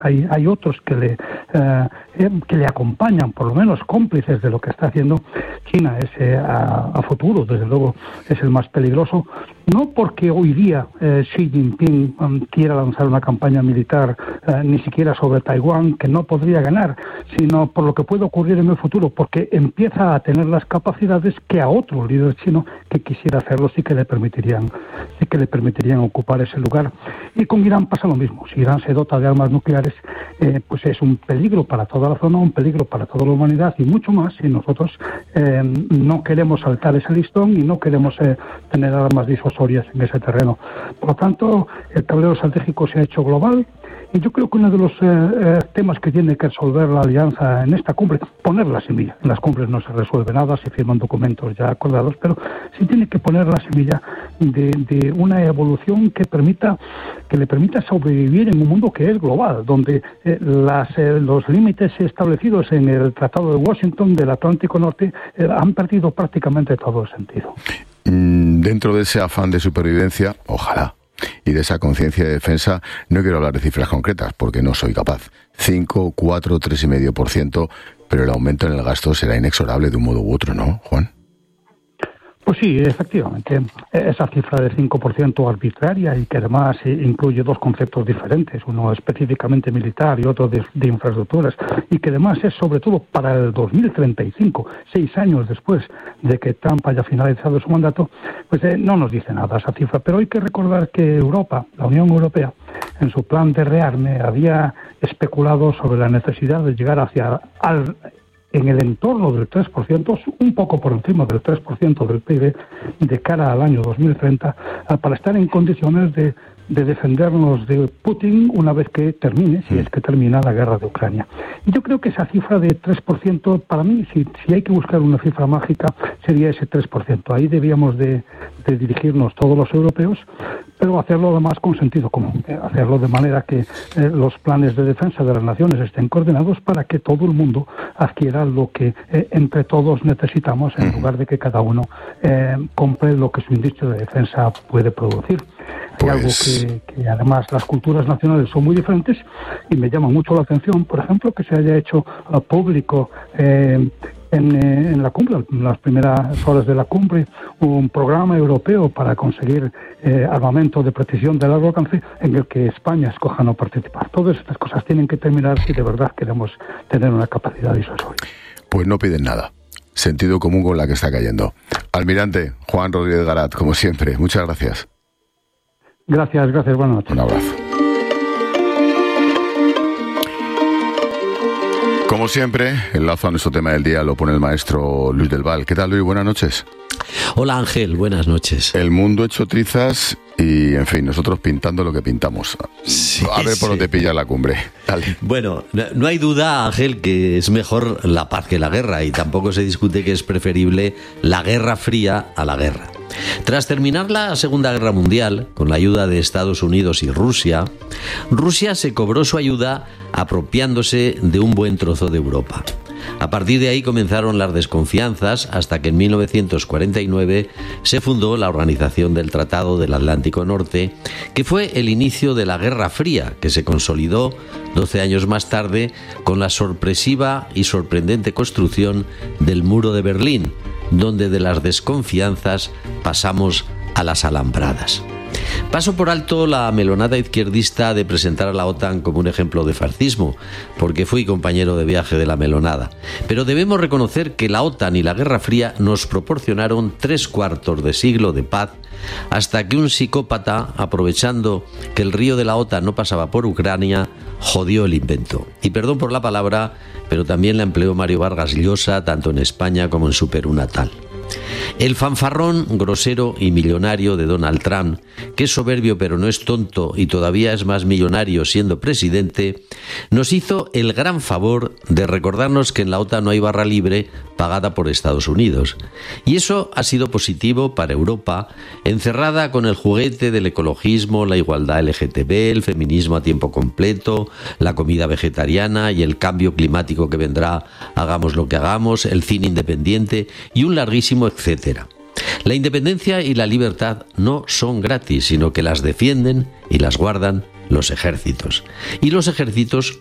hay otros que le acompañan, por lo menos cómplices de lo que está haciendo China. A futuro, desde luego, es el más peligroso, no porque hoy día Xi Jinping quiera lanzar una campaña militar ni siquiera sobre Taiwán, que no podría ganar, sino por lo que puede ocurrir en el futuro, porque empieza a tener las capacidades que a otro líder chino que quisiera hacerlo sí que le permitirían ocupar ese lugar. Y con Irán pasa lo mismo. Si Irán se dota de armas nucleares, pues es un peligro para toda la zona, un peligro para toda la humanidad y mucho más si nosotros no queremos saltar ese listón y no queremos tener armas disuasorias en ese terreno. Por lo tanto, el tablero estratégico se ha hecho global. Y yo creo que uno de los temas que tiene que resolver la alianza en esta cumbre, poner la semilla. En las cumbres no se resuelve nada, se firman documentos ya acordados, pero sí tiene que poner la semilla de una evolución que le permita sobrevivir en un mundo que es global, donde los límites establecidos en el Tratado de Washington del Atlántico Norte han perdido prácticamente todo el sentido. Dentro de ese afán de supervivencia, ojalá, y de esa conciencia de defensa, no quiero hablar de cifras concretas porque no soy capaz. 5, 4, 3,5%, pero el aumento en el gasto será inexorable de un modo u otro, ¿no, Juan? Pues sí, efectivamente. Esa cifra de 5% arbitraria y que además incluye dos conceptos diferentes, uno específicamente militar y otro de infraestructuras, y que además es sobre todo para el 2035, 6 años después de que Trump haya finalizado su mandato, pues no nos dice nada esa cifra. Pero hay que recordar que Europa, la Unión Europea, en su plan de rearme había especulado sobre la necesidad de llegar en el entorno del 3%, un poco por encima del 3% del PIB, de cara al año 2030, para estar en condiciones de defendernos de Putin una vez que termine, si es que termina la guerra de Ucrania. Y yo creo que esa cifra de 3%, para mí, si hay que buscar una cifra mágica, sería ese 3%. Ahí debíamos de dirigirnos todos los europeos, pero hacerlo además con sentido común, hacerlo de manera que los planes de defensa de las naciones estén coordinados para que todo el mundo adquiera lo que entre todos necesitamos, en lugar de que cada uno compre lo que su industria de defensa puede producir. Hay algo que además las culturas nacionales son muy diferentes y me llama mucho la atención, por ejemplo, que se haya hecho público en la cumbre, en las primeras horas de la cumbre, un programa europeo para conseguir armamento de precisión de largo alcance en el que España escoja no participar. Todas estas cosas tienen que terminar si de verdad queremos tener una capacidad disuasoria. Pues no piden nada. Sentido común con la que está cayendo. Almirante Juan Rodríguez Garat, como siempre, muchas gracias. Gracias, buenas noches. Un abrazo. Como siempre, el lazo a nuestro tema del día lo pone el maestro Luis del Val. ¿Qué tal, Luis? Buenas noches. Hola, Ángel. Buenas noches. El mundo hecho trizas y, en fin, nosotros pintando lo que pintamos. Sí, a ver por dónde pilla la cumbre. Dale. Bueno, no hay duda, Ángel, que es mejor la paz que la guerra, y tampoco se discute que es preferible la Guerra Fría a la guerra. Tras terminar la Segunda Guerra Mundial, con la ayuda de Estados Unidos y Rusia se cobró su ayuda apropiándose de un buen trozo de Europa. A partir de ahí comenzaron las desconfianzas hasta que en 1949 se fundó la Organización del Tratado del Atlántico Norte, que fue el inicio de la Guerra Fría, que se consolidó 12 años más tarde con la sorpresiva y sorprendente construcción del Muro de Berlín, donde de las desconfianzas pasamos a las alambradas. Paso por alto la melonada izquierdista de presentar a la OTAN como un ejemplo de fascismo, porque fui compañero de viaje de la melonada. Pero debemos reconocer que la OTAN y la Guerra Fría nos proporcionaron 3/4 de siglo de paz, hasta que un psicópata, aprovechando que el río de la OTAN no pasaba por Ucrania, jodió el invento. Y perdón por la palabra, pero también la empleó Mario Vargas Llosa, tanto en España como en su Perú natal. El fanfarrón grosero y millonario de Donald Trump, que es soberbio pero no es tonto y todavía es más millonario siendo presidente, nos hizo el gran favor de recordarnos que en la OTAN no hay barra libre pagada por Estados Unidos. Y eso ha sido positivo para Europa, encerrada con el juguete del ecologismo, la igualdad LGTB, el feminismo a tiempo completo, la comida vegetariana y el cambio climático que vendrá, hagamos lo que hagamos, el cine independiente y un larguísimo etcétera. La independencia y la libertad no son gratis, sino que las defienden y las guardan los ejércitos. Y los ejércitos